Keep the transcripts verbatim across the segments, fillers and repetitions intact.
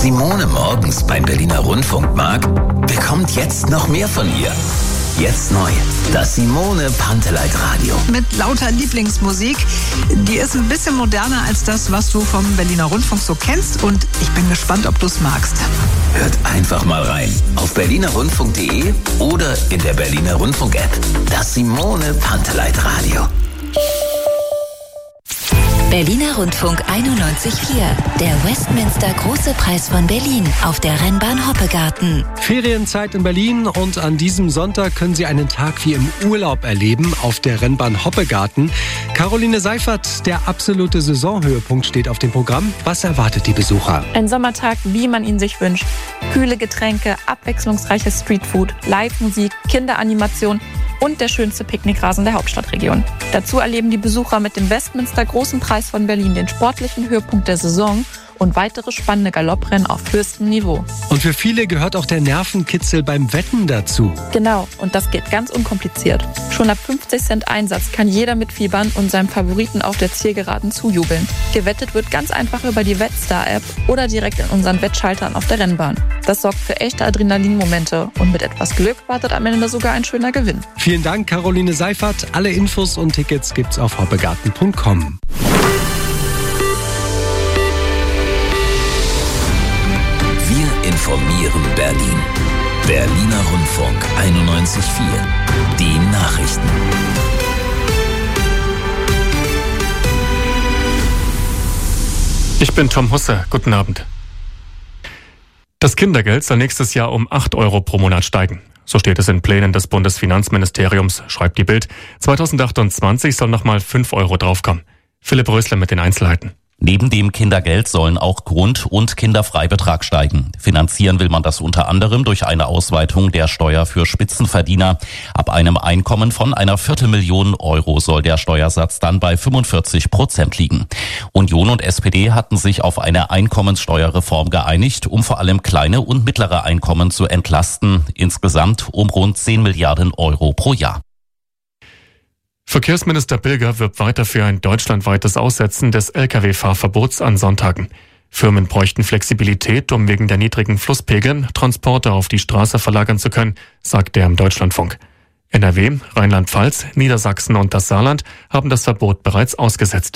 Simone morgens beim Berliner Rundfunk mag, bekommt jetzt noch mehr von ihr. Jetzt neu, das Simone Panteleit Radio. Mit lauter Lieblingsmusik. Die ist ein bisschen moderner als das, was du vom Berliner Rundfunk so kennst. Und ich bin gespannt, ob du es magst. Hört einfach mal rein. Auf berliner rundfunk punkt de oder in der Berliner Rundfunk App. Das Simone Panteleit Radio. Berliner Rundfunk einundneunzig Komma vier. Der Westminster Große Preis von Berlin auf der Rennbahn Hoppegarten. Ferienzeit in Berlin und an diesem Sonntag können Sie einen Tag wie im Urlaub erleben auf der Rennbahn Hoppegarten. Caroline Seifert, der absolute Saisonhöhepunkt steht auf dem Programm. Was erwartet die Besucher? Ein Sommertag, wie man ihn sich wünscht. Kühle Getränke, abwechslungsreiches Streetfood, Live-Musik, Kinderanimation und der schönste Picknickrasen der Hauptstadtregion. Dazu erleben die Besucher mit dem Westminster Großen Preis von Berlin den sportlichen Höhepunkt der Saison und weitere spannende Galopprennen auf höchstem Niveau. Und für viele gehört auch der Nervenkitzel beim Wetten dazu. Genau, und das geht ganz unkompliziert. Schon ab fünfzig Cent Einsatz kann jeder mitfiebern und seinem Favoriten auf der Zielgeraden zujubeln. Gewettet wird ganz einfach über die Wettstar-App oder direkt in unseren Wettschaltern auf der Rennbahn. Das sorgt für echte Adrenalinmomente und mit etwas Glück wartet am Ende sogar ein schöner Gewinn. Vielen Dank, Caroline Seifert. Alle Infos und Tickets gibt's auf hoppegarten punkt com. Wir informieren Berlin. Berliner Rundfunk einundneunzig Komma vier. Die Nachrichten. Ich bin Tom Husse. Guten Abend. Das Kindergeld soll nächstes Jahr um acht Euro pro Monat steigen. So steht es in Plänen des Bundesfinanzministeriums, schreibt die Bild. zweitausendachtundzwanzig soll nochmal fünf Euro draufkommen. Philipp Rösler mit den Einzelheiten. Neben dem Kindergeld sollen auch Grund- und Kinderfreibetrag steigen. Finanzieren will man das unter anderem durch eine Ausweitung der Steuer für Spitzenverdiener. Ab einem Einkommen von einer Viertelmillion Euro soll der Steuersatz dann bei fünfundvierzig Prozent liegen. Union und S P D hatten sich auf eine Einkommenssteuerreform geeinigt, um vor allem kleine und mittlere Einkommen zu entlasten. Insgesamt um rund zehn Milliarden Euro pro Jahr. Verkehrsminister Bilger wirbt weiter für ein deutschlandweites Aussetzen des L K W-Fahrverbots an Sonntagen. Firmen bräuchten Flexibilität, um wegen der niedrigen Flusspegeln Transporte auf die Straße verlagern zu können, sagt er im Deutschlandfunk. N R W, Rheinland-Pfalz, Niedersachsen und das Saarland haben das Verbot bereits ausgesetzt.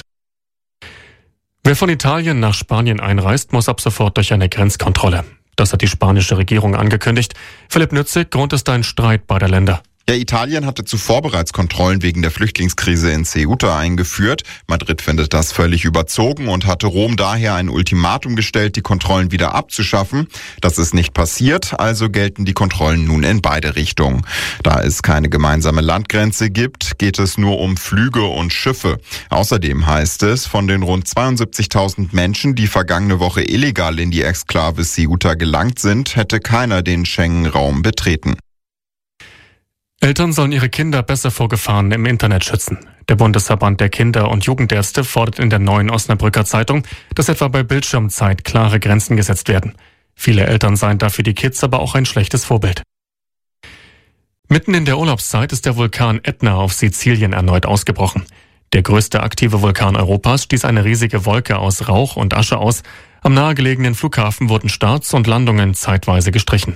Wer von Italien nach Spanien einreist, muss ab sofort durch eine Grenzkontrolle. Das hat die spanische Regierung angekündigt. Philipp Nützig, Grund ist ein Streit beider Länder. Ja, Italien hatte zuvor bereits Kontrollen wegen der Flüchtlingskrise in Ceuta eingeführt. Madrid findet das völlig überzogen und hatte Rom daher ein Ultimatum gestellt, die Kontrollen wieder abzuschaffen. Das ist nicht passiert, also gelten die Kontrollen nun in beide Richtungen. Da es keine gemeinsame Landgrenze gibt, geht es nur um Flüge und Schiffe. Außerdem heißt es, von den rund zweiundsiebzigtausend Menschen, die vergangene Woche illegal in die Exklave Ceuta gelangt sind, hätte keiner den Schengen-Raum betreten. Eltern sollen ihre Kinder besser vor Gefahren im Internet schützen. Der Bundesverband der Kinder- und Jugendärzte fordert in der neuen Osnabrücker Zeitung, dass etwa bei Bildschirmzeit klare Grenzen gesetzt werden. Viele Eltern seien dafür die Kids aber auch ein schlechtes Vorbild. Mitten in der Urlaubszeit ist der Vulkan Ätna auf Sizilien erneut ausgebrochen. Der größte aktive Vulkan Europas stieß eine riesige Wolke aus Rauch und Asche aus. Am nahegelegenen Flughafen wurden Starts und Landungen zeitweise gestrichen.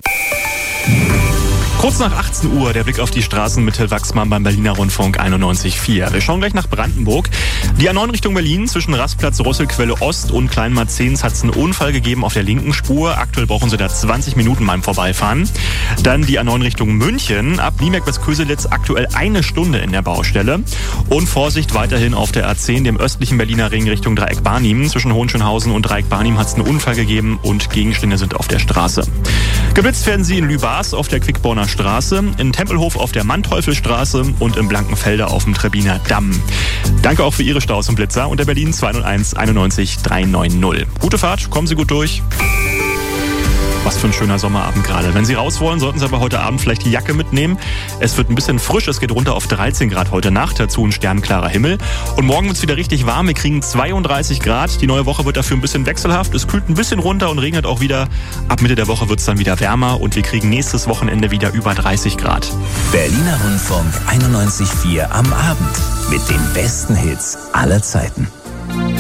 Kurz nach achtzehn Uhr der Blick auf die Straßen mit Till Wachsmann beim Berliner Rundfunk einundneunzig Komma vier. Wir schauen gleich nach Brandenburg. Die A neun Richtung Berlin zwischen Rastplatz Rosselquelle Ost und Kleinmarzens hat es einen Unfall gegeben auf der linken Spur. Aktuell brauchen Sie da zwanzig Minuten beim Vorbeifahren. Dann die A neun Richtung München. Ab Niemerk bis Köselitz aktuell eine Stunde in der Baustelle. Und Vorsicht weiterhin auf der A zehn, dem östlichen Berliner Ring Richtung Dreieck Barnim. Zwischen Hohenschönhausen und Dreieck Barnim hat es einen Unfall gegeben und Gegenstände sind auf der Straße. Geblitzt werden Sie in Lübars auf der Quickborner Straße, in Tempelhof auf der Manteuffelstraße und in Blankenfelder auf dem Trebbiner Damm. Danke auch für Ihre Staus und Blitzer unter Berlin zwei null eins einundneunzig dreihundertneunzig. Gute Fahrt, kommen Sie gut durch. Was für ein schöner Sommerabend gerade. Wenn Sie raus wollen, sollten Sie aber heute Abend vielleicht die Jacke mitnehmen. Es wird ein bisschen frisch, es geht runter auf dreizehn Grad heute Nacht, dazu ein sternklarer Himmel. Und morgen wird es wieder richtig warm, wir kriegen zweiunddreißig Grad. Die neue Woche wird dafür ein bisschen wechselhaft, es kühlt ein bisschen runter und regnet auch wieder. Ab Mitte der Woche wird es dann wieder wärmer und wir kriegen nächstes Wochenende wieder über dreißig Grad. Berliner Rundfunk einundneunzig Komma vier am Abend mit den besten Hits aller Zeiten.